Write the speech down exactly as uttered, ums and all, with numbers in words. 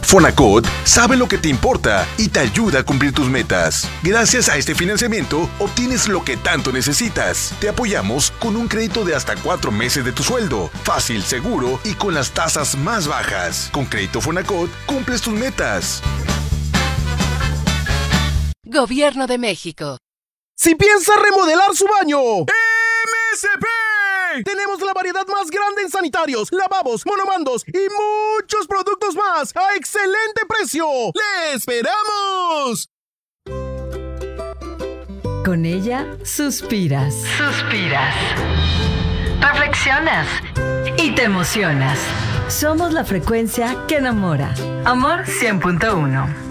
Fonacot sabe lo que te importa y te ayuda a cumplir tus metas. Gracias a este financiamiento, obtienes lo que tanto necesitas. Te apoyamos con un crédito de hasta cuatro meses de tu sueldo. Fácil, seguro y con las tasas más bajas. Con Crédito Fonacot, cumples tus metas. Gobierno de México. Si piensa remodelar su baño, M S P. Tenemos la variedad más grande en sanitarios, lavabos, monomandos y muchos productos más a excelente precio. ¡Le esperamos! Con ella suspiras. Suspiras. Reflexionas. Y te emocionas. Somos la frecuencia que enamora. Amor cien punto uno.